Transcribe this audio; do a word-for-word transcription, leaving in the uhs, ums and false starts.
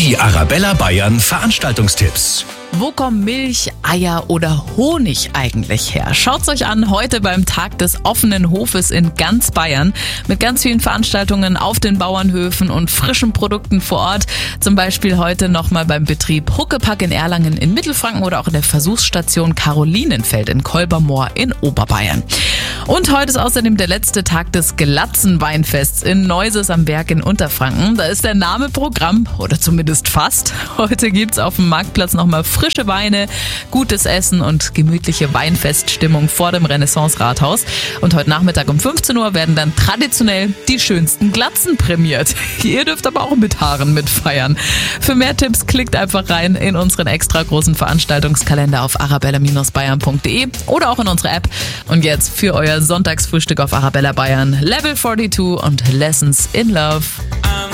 Die Arabella Bayern Veranstaltungstipps. Wo kommen Milch, Eier oder Honig eigentlich her? Schaut's euch an, heute beim Tag des offenen Hofes in ganz Bayern mit ganz vielen Veranstaltungen auf den Bauernhöfen und frischen Produkten vor Ort. Zum Beispiel heute nochmal beim Betrieb Huckepack in Erlangen in Mittelfranken oder auch in der Versuchsstation Carolinenfeld in Kolbermoor in Oberbayern. Und heute ist außerdem der letzte Tag des Glatzenweinfests in Neuses am Berg in Unterfranken. Da ist der Name Programm, oder zumindest fast. Heute gibt's auf dem Marktplatz nochmal frische Weine, gutes Essen und gemütliche Weinfeststimmung vor dem Renaissance-Rathaus. Und heute Nachmittag um fünfzehn Uhr werden dann traditionell die schönsten Glatzen prämiert. Ihr dürft aber auch mit Haaren mitfeiern. Für mehr Tipps klickt einfach rein in unseren extra großen Veranstaltungskalender auf arabella Bayern punkt de oder auch in unsere App. Und jetzt für euer Sonntagsfrühstück auf Arabella Bayern Level zweiundvierzig und Lessons in Love.